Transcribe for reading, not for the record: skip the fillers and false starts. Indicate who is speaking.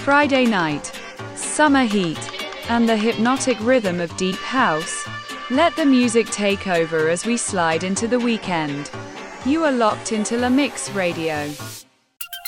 Speaker 1: Friday night, summer heat, and the hypnotic rhythm of deep house. Let the music take over as we slide into the weekend. You are locked into La Mix Radio.